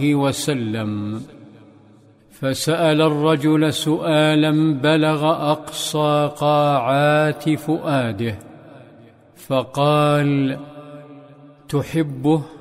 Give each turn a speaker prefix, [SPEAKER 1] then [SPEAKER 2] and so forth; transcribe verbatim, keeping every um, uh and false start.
[SPEAKER 1] وسلم. فسأل الرجل سؤالا بلغ أقصى قاعات فؤاده، فقال: تحبه؟